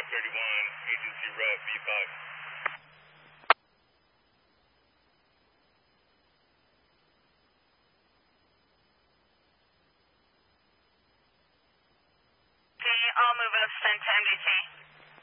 Agency Rep V5. Okay, I'll move up, send to MDT.